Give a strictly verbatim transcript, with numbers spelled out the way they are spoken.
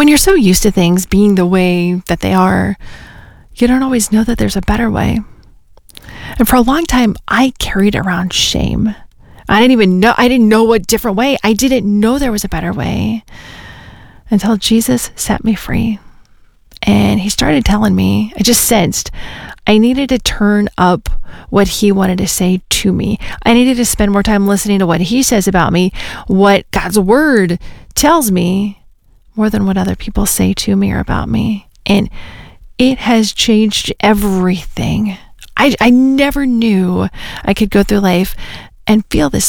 when you're so used to things being the way that they are, you don't always know that there's a better way. And for a long time, I carried around shame. I didn't even know, I didn't know a different way. I didn't know there was a better way until Jesus set me free. And he started telling me, I just sensed I needed to turn up what he wanted to say to me. I needed to spend more time listening to what he says about me, what God's word tells me, more than what other people say to me or about me. And it has changed everything. I, I never knew I could go through life and feel this